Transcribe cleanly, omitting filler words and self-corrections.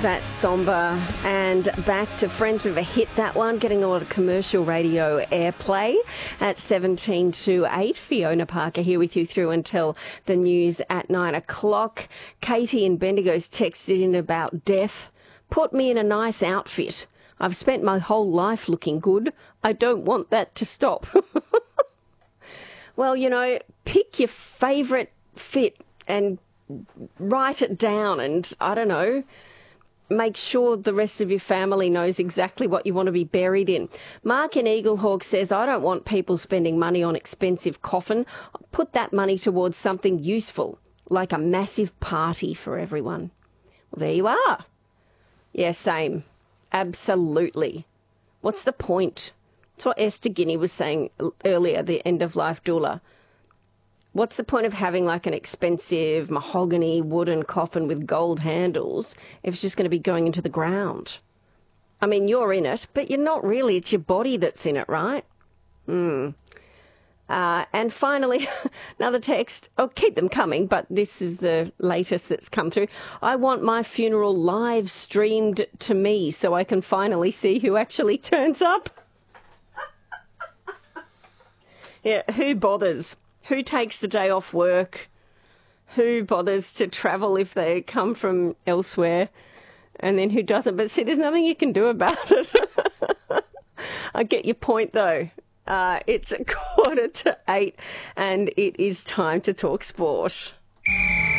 that somber and back to Friends. Bit of a hit, that one, getting a lot of commercial radio airplay at 17 to 8. Fiona Parker here with you through until the news at 9 o'clock. Katie in Bendigo's texted in about death. Put me in a nice outfit. I've spent my whole life looking good. I don't want that to stop. Well, you know, pick your favourite fit and write it down and, I don't know, make sure the rest of your family knows exactly what you want to be buried in. Mark in Eaglehawk says, I don't want people spending money on expensive coffin. Put that money towards something useful, like a massive party for everyone. Well, there you are. Yeah, same. Absolutely. What's the point? That's what Esther Guinea was saying earlier, the end-of-life doula. What's the point of having like an expensive mahogany wooden coffin with gold handles if it's just going to be going into the ground? I mean, you're in it, but you're not really. It's your body that's in it, right? And finally, another text. Oh, keep them coming, but this is the latest that's come through. I want my funeral live streamed to me so I can finally see who actually turns up. Yeah, who bothers? Who takes the day off work? Who bothers to travel if they come from elsewhere? And then who doesn't? But see, there's nothing you can do about it. I get your point, though. It's 7:45 and it is time to talk sport.